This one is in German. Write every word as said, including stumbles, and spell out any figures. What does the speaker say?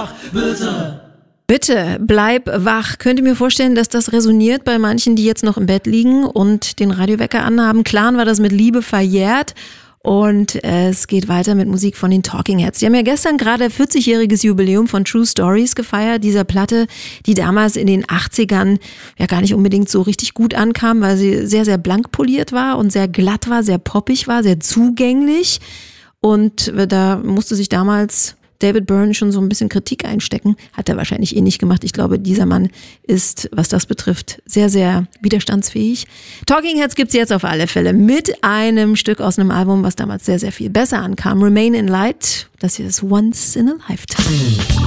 wach, bitte. Bitte, bleib wach. Könnt ihr mir vorstellen, dass das resoniert bei manchen, die jetzt noch im Bett liegen und den Radiowecker anhaben? Klar war das mit Liebe verjährt. Und es geht weiter mit Musik von den Talking Heads. Die haben ja gestern gerade vierzigjähriges Jubiläum von True Stories gefeiert, dieser Platte, die damals in den achtzigern ja gar nicht unbedingt so richtig gut ankam, weil sie sehr, sehr blank poliert war und sehr glatt war, sehr poppig war, sehr zugänglich. Und da musste sich damals David Byrne schon so ein bisschen Kritik einstecken. Hat er wahrscheinlich eh nicht gemacht. Ich glaube, dieser Mann ist, was das betrifft, sehr, sehr widerstandsfähig. Talking Heads gibt's jetzt auf alle Fälle mit einem Stück aus einem Album, was damals sehr, sehr viel besser ankam. Remain in Light. Das hier ist Once in a Lifetime.